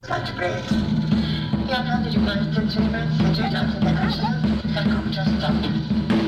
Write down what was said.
Hard to breathe. Yeah, how did you guys do to breathe? The two jumps in the cushion, the cook just stopped.